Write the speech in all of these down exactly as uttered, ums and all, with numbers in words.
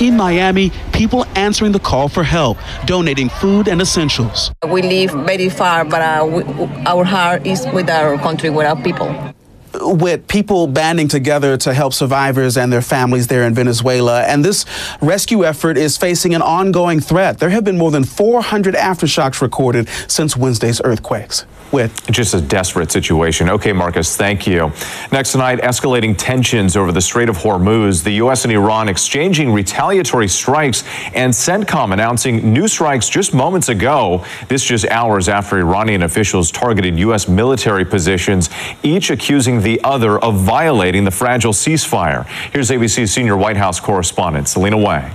In Miami, people answering the call for help, donating food and essentials. We live very far, but uh, we, our heart is with our country, with our people. With people banding together to help survivors and their families there in Venezuela. And this rescue effort is facing an ongoing threat. There have been more than four hundred aftershocks recorded since Wednesday's earthquakes. With just a desperate situation. Okay, Marcus, thank you. Next tonight, escalating tensions over the Strait of Hormuz, the U S and Iran exchanging retaliatory strikes, and CENTCOM announcing new strikes just moments ago. This just hours after Iranian officials targeted U S military positions, each accusing the other of violating the fragile ceasefire. Here's A B C's senior White House correspondent, Selena Wang.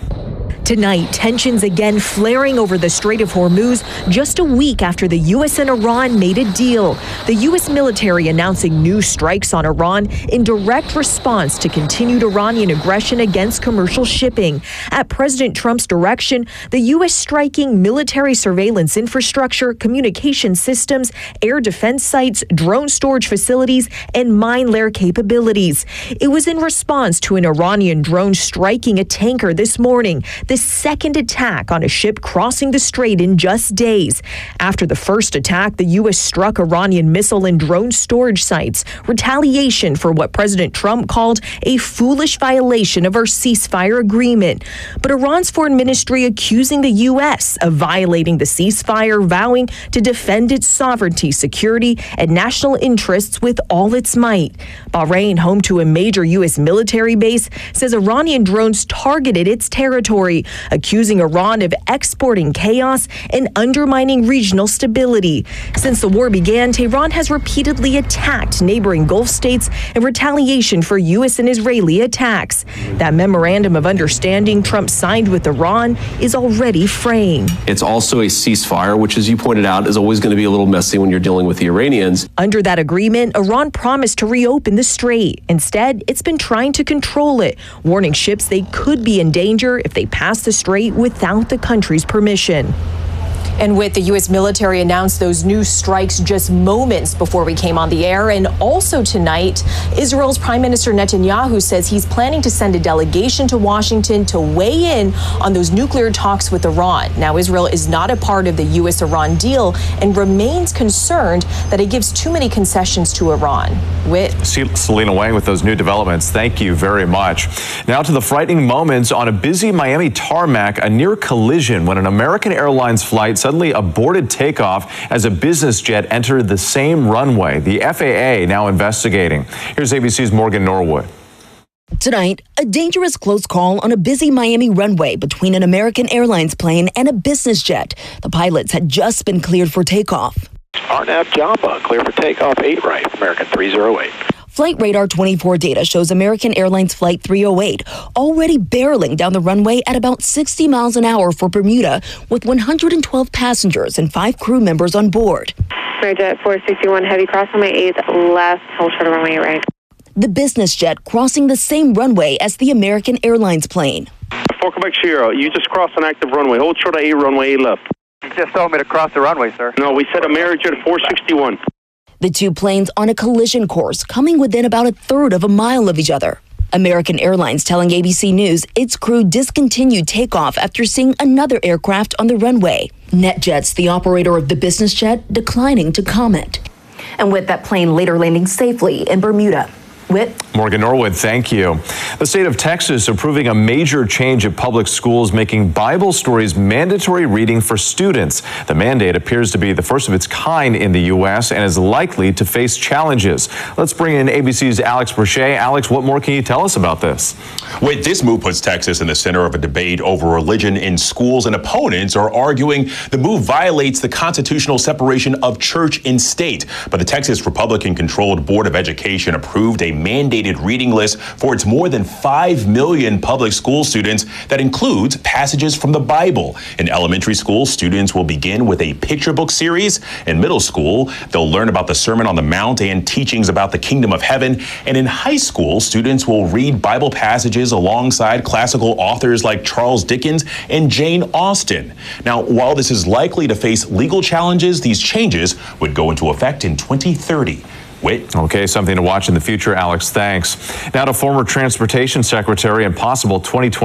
Tonight, tensions again flaring over the Strait of Hormuz just a week after the U S and Iran made a deal. The U S military announcing new strikes on Iran in direct response to continued Iranian aggression against commercial shipping. At President Trump's direction, the U S striking military surveillance infrastructure, communication systems, air defense sites, drone storage facilities, and mine layer capabilities. It was in response to an Iranian drone striking a tanker this morning. The second attack on a ship crossing the strait in just days. After the first attack, the U S struck Iranian missile and drone storage sites, retaliation for what President Trump called a foolish violation of our ceasefire agreement. But Iran's foreign ministry accusing the U S of violating the ceasefire, vowing to defend its sovereignty, security, and national interests with all its might. Bahrain, home to a major U S military base, says Iranian drones targeted its territory, accusing Iran of exporting chaos and undermining regional stability. Since the war began, Tehran has repeatedly attacked neighboring Gulf states in retaliation for U S and Israeli attacks. That memorandum of understanding Trump signed with Iran is already fraying. It's also a ceasefire, which, as you pointed out, is always going to be a little messy when you're dealing with the Iranians. Under that agreement, Iran promised to reopen the strait. Instead, it's been trying to control it, warning ships they could be in danger if they pass the strait without the country's permission. And with the U S military announced those new strikes just moments before we came on the air, and also tonight, Israel's Prime Minister Netanyahu says he's planning to send a delegation to Washington to weigh in on those nuclear talks with Iran. Now, Israel is not a part of the U S Iran deal and remains concerned that it gives too many concessions to Iran. Whit. Selena Wang with those new developments. Thank you very much. Now to the frightening moments on a busy Miami tarmac, a near collision when an American Airlines flight suddenly aborted takeoff as a business jet entered the same runway. The F A A now investigating. Here's A B C's Morgan Norwood. Tonight, a dangerous close call on a busy Miami runway between an American Airlines plane and a business jet. The pilots had just been cleared for takeoff. R N A V Jamba, clear for takeoff, eight right, American three oh eight. Flight Radar twenty-four data shows American Airlines Flight three oh eight already barreling down the runway at about sixty miles an hour for Bermuda with one hundred twelve passengers and five crew members on board. Jet four sixty-one heavy cross runway eight left, hold short of runway right. The business jet crossing the same runway as the American Airlines plane. four Quebec Sierra, you just crossed an active runway. Hold short of eight runway eight left. You just told me to cross the runway, sir. No, we said Amerijet four sixty-one. The two planes on a collision course, coming within about a third of a mile of each other. American Airlines telling A B C News its crew discontinued takeoff after seeing another aircraft on the runway. NetJets, the operator of the business jet, declining to comment. And with that plane later landing safely in Bermuda. Whit. Morgan Norwood, thank you. The state of Texas approving a major change at public schools, making Bible stories mandatory reading for students. The mandate appears to be the first of its kind in the U S and is likely to face challenges. Let's bring in A B C's Alex Brochet. Alex, what more can you tell us about this? Wait, this move puts Texas in the center of a debate over religion in schools, and opponents are arguing the move violates the constitutional separation of church and state. But the Texas Republican-controlled Board of Education approved a mandated reading list for its more than five million public school students that includes passages from the Bible. In elementary school, students will begin with a picture book series. In middle school, they'll learn about the Sermon on the Mount and teachings about the kingdom of heaven. And in high school, students will read Bible passages alongside classical authors like Charles Dickens and Jane Austen. Now, while this is likely to face legal challenges, these changes would go into effect in twenty thirty. Wait. Okay, something to watch in the future, Alex. Thanks. Now to former Transportation Secretary and possible twenty twenty